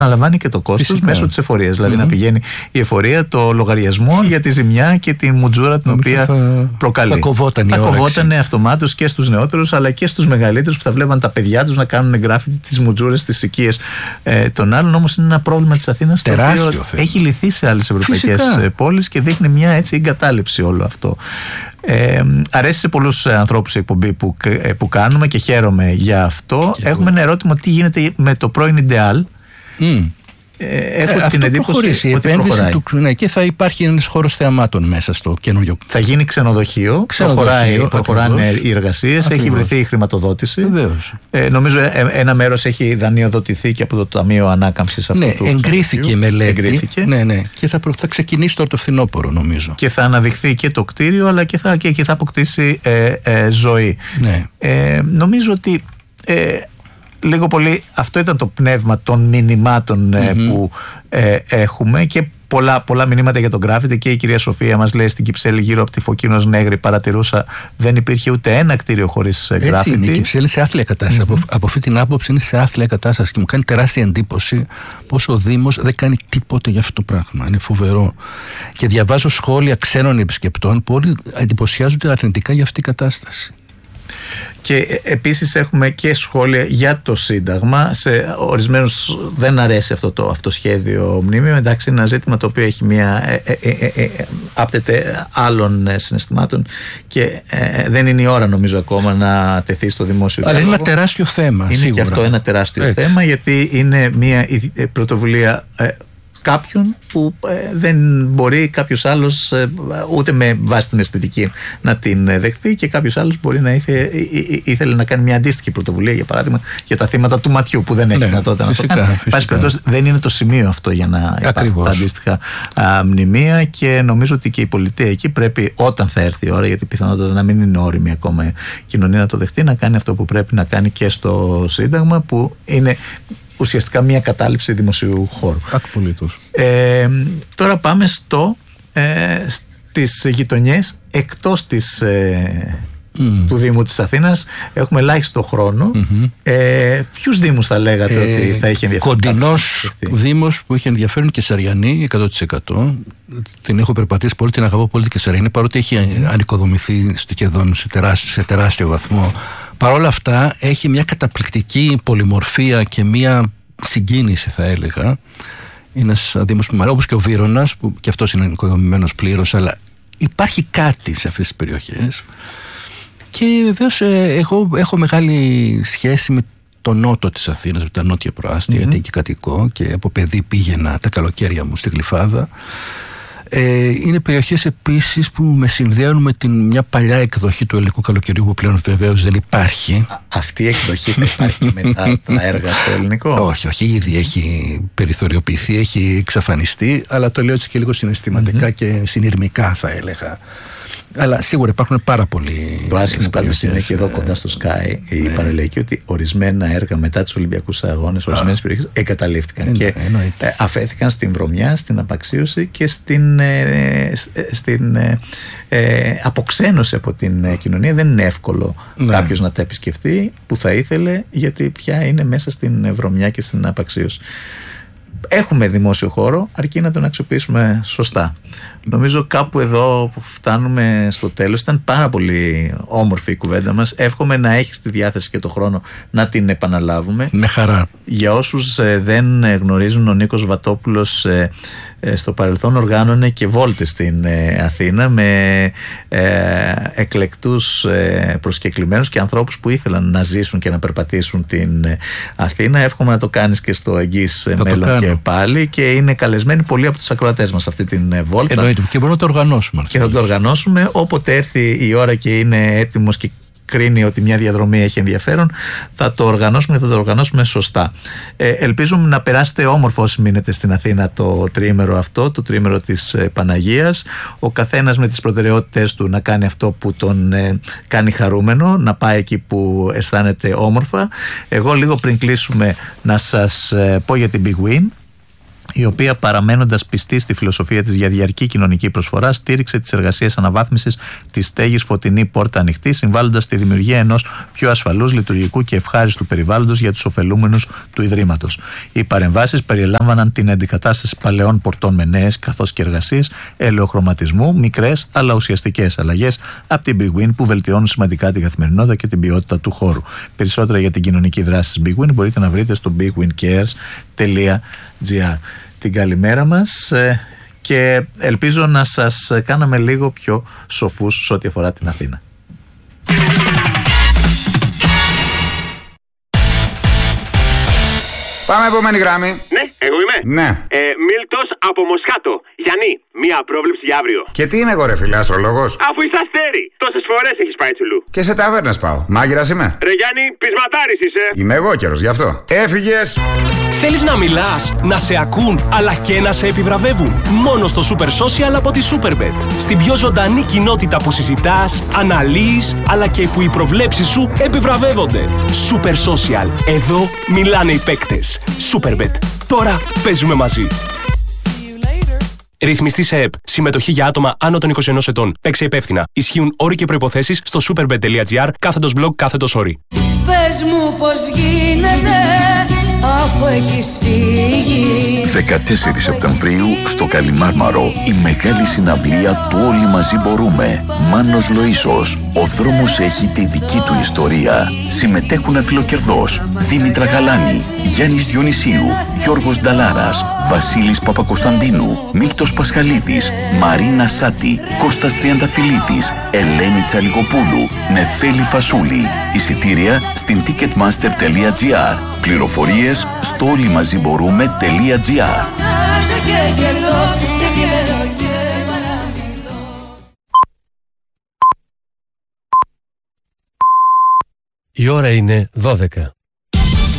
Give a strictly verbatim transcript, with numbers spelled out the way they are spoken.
αναλαμβάνει και το κόστος μέσω της εφορίας. Δηλαδή mm-hmm. να πηγαίνει η εφορία το λογαριασμό mm-hmm. για τη ζημιά και τη μουτζούρα την Νομίζω οποία θα, προκαλεί. Θα κοβόταν η Θα όρεξη. κοβόταν αυτομάτως και στους νεότερους αλλά και στους μεγαλύτερους που θα βλέπαν τα παιδιά τους να κάνουν γκράφιτι τις μουτζούρες, τις οικίες ε, των άλλων. Όμως είναι ένα πρόβλημα της Αθήνας το οποίο έχει λυθεί σε άλλες ευρωπαϊκές πόλεις και δείχνει μια έτσι εγκατάλειψη όλο αυτό. Ε, αρέσει σε πολλούς ανθρώπους η εκπομπή που, που κάνουμε και χαίρομαι για αυτό. Και Έχουμε εγώ. ένα ερώτημα: τι γίνεται με το πρώην Ιντεάλ? Mm. Ε, έχω ε, την εντύπωση η ότι επένδυση του, ναι, και θα υπάρχει ένας χώρος θεαμάτων μέσα στο καινούριο. Θα γίνει ξενοδοχείο, ξενοδοχείο προχωράνε οι εργασίες, έχει βρεθεί η χρηματοδότηση. Ε, νομίζω ε, ένα μέρος έχει δανειοδοτηθεί και από το Ταμείο Ανάκαμψης αυτού ναι, του εγκρίθηκε μελέτη. Εγκρίθηκε. Ναι, ναι, και θα, θα ξεκινήσει τώρα το φθινόπωρο, νομίζω. Και θα αναδειχθεί και το κτίριο, αλλά και θα, και, και θα αποκτήσει ε, ε, ζωή. Ναι. Ε, νομίζω ότι. Ε, Λίγο πολύ αυτό ήταν το πνεύμα των μηνυμάτων mm-hmm. που ε, έχουμε και πολλά, πολλά μηνύματα για τον γκράφιτι. Και η κυρία Σοφία μας λέει στην Κυψέλη γύρω από τη Φωκίνος Νέγρη παρατηρούσα δεν υπήρχε ούτε ένα κτίριο χωρίς γκράφιτι. Έτσι είναι, η Κυψέλη σε άθλια κατάσταση. Mm-hmm. Από, από αυτή την άποψη είναι σε άθλια κατάσταση και μου κάνει τεράστια εντύπωση πως ο Δήμος δεν κάνει τίποτε για αυτό το πράγμα. Είναι φοβερό. Και διαβάζω σχόλια ξένων επισκεπτών που όλοι εντυπωσιάζονται αρνητικά για αυτή την κατάσταση. Και επίσης έχουμε και σχόλια για το Σύνταγμα. Σε ορισμένους δεν αρέσει αυτό το αυτοσχέδιο μνήμιο. Εντάξει, είναι ένα ζήτημα το οποίο έχει μια ε, ε, ε, ε, άπτεται άλλων συναισθημάτων και ε, δεν είναι η ώρα νομίζω ακόμα να τεθεί στο δημόσιο διάλογο. Αλλά είναι ένα τεράστιο θέμα. Είναι σίγουρα. Και αυτό ένα τεράστιο Έτσι. θέμα, γιατί είναι μια πρωτοβουλία ε, κάποιον που ε, δεν μπορεί κάποιος άλλος ε, ούτε με βάση την αισθητική να την δεχτεί και κάποιος άλλος μπορεί να ήθε, ή, ή, ήθελε να κάνει μια αντίστοιχη πρωτοβουλία, για παράδειγμα για τα θύματα του ματιού που δεν έχει ναι, δυνατότητα να το κάνει. Πάση περιπτώσει δεν είναι το σημείο αυτό για να υπάρχουν τα αντίστοιχα α, μνημεία και νομίζω ότι και η πολιτεία εκεί πρέπει όταν θα έρθει η ώρα, γιατί πιθανότατα να μην είναι όριμη ακόμα η κοινωνία να το δεχτεί, να κάνει αυτό που πρέπει να κάνει και στο Σύνταγμα που είναι ουσιαστικά μια κατάληψη δημοσίου χώρου. Απολύτως. Ε, τώρα πάμε στο, ε, στις γειτονιές εκτός της, ε, mm. του Δήμου της Αθήνας. Έχουμε ελάχιστο χρόνο. Mm-hmm. Ε, ποιους δήμους θα λέγατε ε, ότι θα είχε ενδιαφέρον? Κοντινός δήμος που είχε ενδιαφέρον, Κεσαριανή, εκατό τοις εκατό. Την έχω περπατήσει πολύ, την αγαπώ πολύ την Κεσαριανή, παρότι έχει mm. ανοικοδομηθεί στο Κεδόν σε τεράστιο, σε τεράστιο βαθμό. Παρ' όλα αυτά έχει μια καταπληκτική πολυμορφία και μια συγκίνηση, θα έλεγα. Είναι ένας δήμος που, όπως και ο Βύρωνας, που και αυτός είναι οικοδομημένος πλήρως, αλλά υπάρχει κάτι σε αυτές τις περιοχές. Και βεβαίως εγώ έχω μεγάλη σχέση με το νότο της Αθήνας, με τα νότια προάστια, mm-hmm. γιατί εκεί κατοικώ και από παιδί πήγαινα τα καλοκαίρια μου στη Γλυφάδα. Ε, είναι περιοχές επίσης που με συνδέουν με την μια παλιά εκδοχή του ελληνικού καλοκαιριού που πλέον βεβαίως δεν υπάρχει. Α, αυτή η εκδοχή θα υπάρχει μετά τα έργα στο ελληνικό? Όχι, όχι, ήδη έχει περιθωριοποιηθεί, έχει εξαφανιστεί, αλλά το λέω έτσι και λίγο συναισθηματικά mm-hmm. και συνειρμικά θα έλεγα. Αλλά σίγουρα υπάρχουν πάρα πολλοί. Το άσχημο πάντως είναι και εδώ κοντά στο Sky η ναι. παραλιακή, ότι ορισμένα έργα μετά τους Ολυμπιακούς Αγώνες, ορισμένες περιοχές εγκαταλείφθηκαν ε, και ε, αφέθηκαν στην βρωμιά, στην απαξίωση και στην, ε, στην ε, ε, αποξένωση από την ε, κοινωνία. Δεν είναι εύκολο ναι. κάποιος να τα επισκεφτεί που θα ήθελε, γιατί πια είναι μέσα στην βρωμιά και στην απαξίωση. Έχουμε δημόσιο χώρο, αρκεί να τον αξιοποιήσουμε σωστά. Νομίζω κάπου εδώ που φτάνουμε στο τέλος. Ήταν πάρα πολύ όμορφη η κουβέντα μας. Εύχομαι να έχεις τη διάθεση και το χρόνο να την επαναλάβουμε. Με χαρά. Για όσους ε, δεν γνωρίζουν, ο Νίκος Βατόπουλος ε, ε, στο παρελθόν οργάνωνε και βόλτες στην ε, Αθήνα με ε, εκλεκτούς ε, προσκεκλημένους και ανθρώπους που ήθελαν να ζήσουν και να περπατήσουν την ε, Αθήνα. Εύχομαι να το κάνεις και στο εγγύς μέλλον και πάλι, και είναι καλεσμένοι πολλοί από τους ακροατές μας αυτή την ε, βόλτα. Εννοείται, και μπορούμε να το οργανώσουμε. Και θα το οργανώσουμε όποτε έρθει η ώρα και είναι έτοιμος και κρίνει ότι μια διαδρομή έχει ενδιαφέρον, θα το οργανώσουμε και θα το οργανώσουμε σωστά. Ε, ελπίζουμε να περάσετε όμορφα όσοι μείνετε στην Αθήνα το τριήμερο αυτό, το τριήμερο της ε, Παναγίας. Ο καθένας με τις προτεραιότητες του να κάνει αυτό που τον ε, κάνει χαρούμενο, να πάει εκεί που αισθάνεται όμορφα. Εγώ λίγο πριν κλείσουμε να σας ε, πω για την Big Win. η οποία παραμένοντας πιστή στη φιλοσοφία της για διαρκή κοινωνική προσφορά, στήριξε τις εργασίες αναβάθμισης της στέγης Φωτεινή Πόρτα Ανοιχτή, συμβάλλοντας στη δημιουργία ενός πιο ασφαλούς, λειτουργικού και ευχάριστου περιβάλλοντος για τους ωφελούμενους του Ιδρύματος. Οι παρεμβάσεις περιελάμβαναν την αντικατάσταση παλαιών πορτών με νέες, καθώς και εργασίες ελαιοχρωματισμού, μικρές αλλά ουσιαστικές αλλαγές από την Big Win που βελτιώνουν σημαντικά την καθημερινότητα και την ποιότητα του χώρου. Περισσότερα για την κοινωνική δράση της Big Win μπορείτε να βρείτε στο big win cares τελεία gr. Την καλημέρα μας και ελπίζω να σας κάναμε λίγο πιο σοφούς σε ό,τι αφορά την Αθήνα. Πάμε επόμενη γράμμη. Ναι, εγώ είμαι. Ναι. Ε, Μίλτος από Μοσχάτο. Γιάννη, μία πρόβλεψη για αύριο. Και τι είμαι εγώ, ρε φίλε, αστρολόγος? Αφού είσαι αστέρι, τόσες φορές έχεις πάει τσουλού. Και σε ταβέρνες πάω. Μάγειρας είμαι. Ρε Γιάννη, πεισματάρης είσαι. Είμαι εγώ καιρος, γι' αυτό. Έφυγες. Θέλεις να μιλάς, να σε ακούν, αλλά και να σε επιβραβεύουν? Μόνο στο Super Social από τη Superbet. Στην πιο ζωντανή κοινότητα που συζητάς, αναλύεις, αλλά και που οι προβλέψεις σου επιβραβεύονται. Super Social. Εδώ μιλάνε οι παίκτες. Superbet. Τώρα παίζουμε μαζί. Ρυθμιστή σε ΕΠ. Συμμετοχή για άτομα άνω των είκοσι ενός ετών. Παίξε υπεύθυνα. Ισχύουν όροι και προϋποθέσεις στο superbet τελεία gr κάθετος blog κάθετος όροι. Πες μου πώς γίνεται αφού έχεις φύγει. δεκατέσσερις Σεπτεμβρίου στο Καλιμάρμαρο η μεγάλη συναυλία του Όλοι Μαζί Μπορούμε. Μάνος Λοΐσος. Ο δρόμος έχει τη δική του ιστορία. Συμμετέχουν αφιλοκερδός Δήμητρα Γαλάνη, Γιάννης Διονυσίου, Γιώργος Νταλάρας, Βασίλης Παπακοσταντίνου, Μίλτος Πασχαλίδης, Μαρίνα Σάτη, Κώστας Τριανταφυλλίδης, Ελένη Τσαλιγοπούλου, Νεφέλη Φασούλη. Εισιτήρια στην ticketmaster τελεία gr. Πληροφορίες στο όλοιμαζιμπορούμε τελεία gr. Η ώρα είναι δώδεκα.